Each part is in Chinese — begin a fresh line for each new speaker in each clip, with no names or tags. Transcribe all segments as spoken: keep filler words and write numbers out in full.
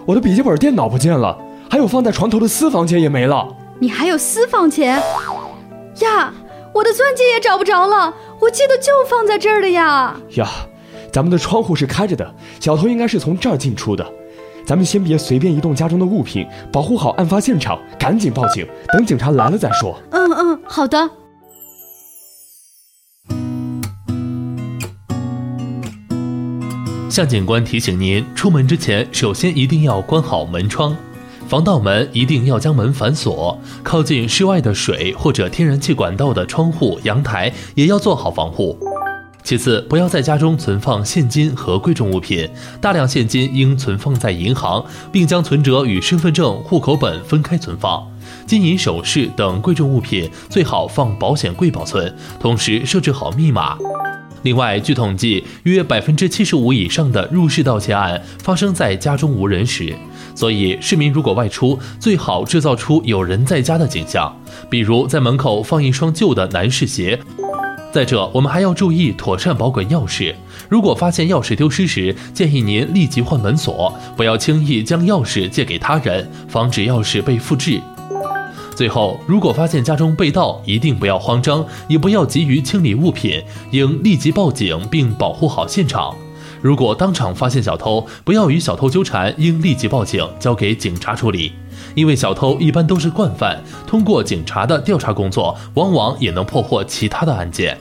我的笔记本电脑不见了，还有放在床头的私房钱也没了。
你还有私房钱？呀，我的钻戒也找不着了，我记得就放在这儿的呀。
呀，咱们的窗户是开着的，小偷应该是从这儿进出的。咱们先别随便移动家中的物品，保护好案发现场，赶紧报警，等警察来了再说。
嗯嗯，好的。
向警官提醒您，出门之前首先一定要关好门窗，防盗门一定要将门反锁，靠近室外的水或者天然气管道的窗户、阳台也要做好防护。其次，不要在家中存放现金和贵重物品，大量现金应存放在银行，并将存折与身份证、户口本分开存放。金银首饰等贵重物品最好放保险柜保存，同时设置好密码。另外，据统计，约百分之七十五以上的入室盗窃案发生在家中无人时，所以市民如果外出，最好制造出有人在家的景象，比如在门口放一双旧的男士鞋。再者，我们还要注意妥善保管钥匙。如果发现钥匙丢失时，建议您立即换门锁，不要轻易将钥匙借给他人，防止钥匙被复制。最后，如果发现家中被盗，一定不要慌张，也不要急于清理物品，应立即报警并保护好现场。如果当场发现小偷，不要与小偷纠缠，应立即报警，交给警察处理。因为小偷一般都是惯犯，通过警察的调查工作，往往也能破获其他的案件。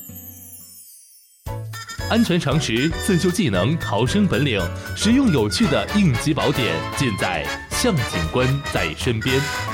安全常识、自救技能、逃生本领，实用有趣的应急宝典，尽在向警官在身边。